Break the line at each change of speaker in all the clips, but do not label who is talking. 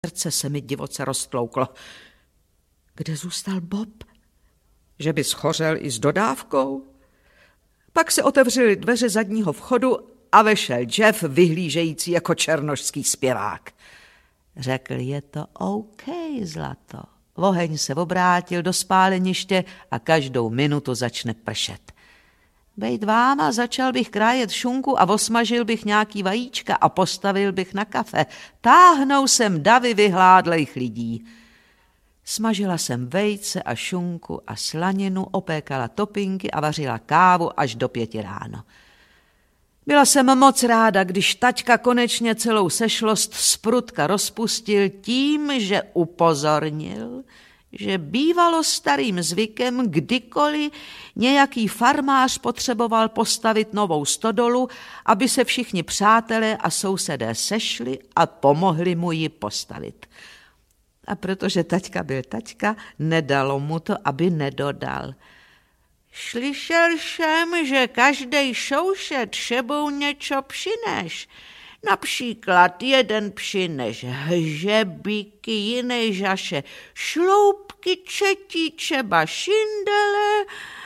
Srdce se mi divoce roztlouklo. Kde zůstal Bob? Že by schořel i s dodávkou? Pak se otevřely dveře zadního vchodu a vešel Jeff, vyhlížející jako černošský zpěvák. Řekl, je to OK, zlato. Oheň se obrátil do spáleniště a každou minutu začne pršet. Bejt váma, začal bych krájet šunku a osmažil bych nějaký vajíčka a postavil bych na kafe. Táhnou sem davy vyhládlejch lidí. Smažila jsem vejce a šunku a slaninu, opékala topinky a vařila kávu až do 5 ráno. Byla jsem moc ráda, když taťka konečně celou sešlost z prutka rozpustil tím, že upozornil, že bývalo starým zvykem, kdykoliv nějaký farmář potřeboval postavit novou stodolu, aby se všichni přátelé a sousedé sešli a pomohli mu ji postavit. A protože taťka byl taťka, nedalo mu to, aby nedodal. Slyšel jsem, že každej soušed sebou něco přineš. Například jeden přineš hřebíky, jiný žaše šloupky, třetí třeba šindele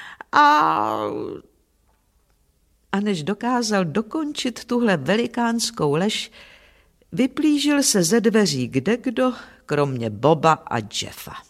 a než dokázal dokončit tuhle velikánskou lež, vyplížil se ze dveří kdekdo, kromě Boba a Jeffa.